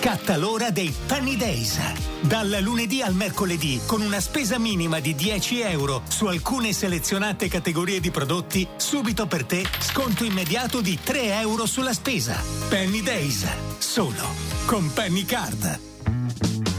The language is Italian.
Scatta l'ora dei Penny Days. Dal lunedì al mercoledì, con una spesa minima di 10 euro su alcune selezionate categorie di prodotti, subito per te sconto immediato di 3 euro sulla spesa. Penny Days, solo con Penny Card.